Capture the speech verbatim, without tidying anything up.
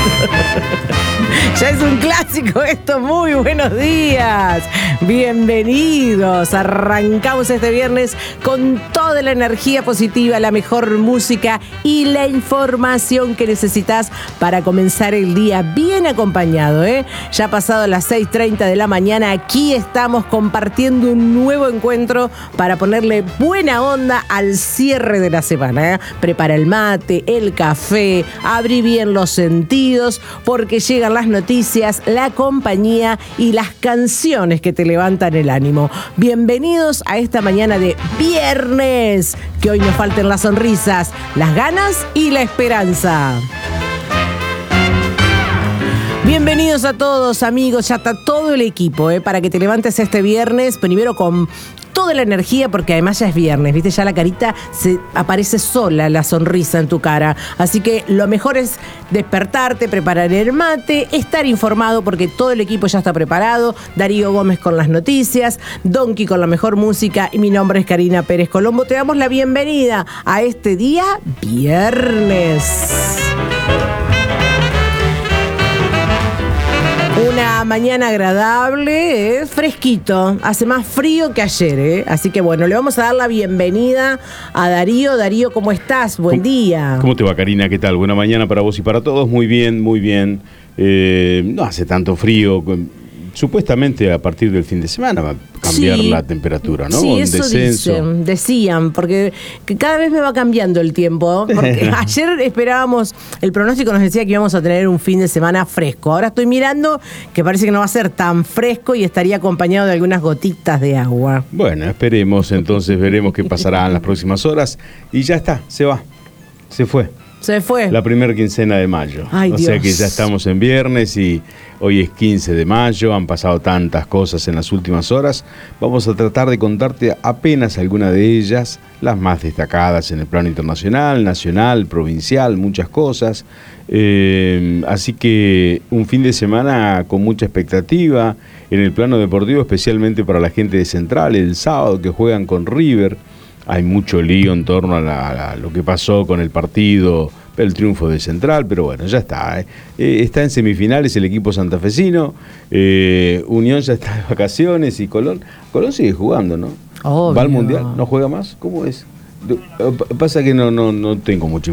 Ya es un clásico esto, muy buenos días. Bienvenidos. Arrancamos este viernes con toda la energía positiva, la mejor música y la información que necesitas para comenzar el día bien acompañado, ¿eh? Ya ha pasado las seis treinta de la mañana, aquí estamos compartiendo un nuevo encuentro para ponerle buena onda al cierre de la semana, ¿eh? Prepara el mate, el café, abrí bien los sentidos, porque llegan las noticias, la compañía y las canciones que te levantan el ánimo. Bienvenidos a esta mañana de viernes, que hoy nos falten las sonrisas, las ganas y la esperanza. Bienvenidos a todos, amigos, ya está todo el equipo, ¿eh? Para que te levantes este viernes, primero con toda la energía, porque además ya es viernes, ¿viste? Ya la carita se aparece sola, la sonrisa en tu cara. Así que lo mejor es despertarte, preparar el mate, estar informado, porque todo el equipo ya está preparado. Darío Gómez con las noticias, Donkey con la mejor música y mi nombre es Karina Pérez Colombo. Te damos la bienvenida a este día viernes. Una mañana agradable, ¿eh? Fresquito, hace más frío que ayer, ¿eh? Así que bueno, le vamos a dar la bienvenida a Darío. Darío, ¿cómo estás? Buen ¿Cómo, día. ¿Cómo te va, Karina? ¿Qué tal? Buena mañana para vos y para todos. Muy bien, muy bien. Eh, no hace tanto frío. Supuestamente a partir del fin de semana va a cambiar sí, la temperatura, ¿no? Sí, Un eso descenso. Dicen, decían, porque que cada vez me va cambiando el tiempo. Porque ayer esperábamos, el pronóstico nos decía que íbamos a tener un fin de semana fresco. Ahora estoy mirando que parece que no va a ser tan fresco y estaría acompañado de algunas gotitas de agua. Bueno, esperemos, entonces veremos qué pasará en las próximas horas. Y ya está, se va, se fue. Se fue. La primera quincena de mayo. Ay, o Dios. sea que ya estamos en viernes y hoy es quince de mayo. Han pasado tantas cosas en las últimas horas. Vamos a tratar de contarte apenas algunas de ellas, las más destacadas en el plano internacional, nacional, provincial, muchas cosas. Eh, así que un fin de semana con mucha expectativa en el plano deportivo, especialmente para la gente de Central. El sábado que juegan con River. Hay mucho lío en torno a, la, a lo que pasó con el partido, el triunfo de Central, pero bueno, ya está. ¿eh? Eh, está en semifinales el equipo santafesino, eh, Unión ya está de vacaciones y Colón, Colón sigue jugando, ¿no? Obvio. ¿Va al Mundial? ¿No juega más? ¿Cómo es? Pasa que no, no, no tengo mucha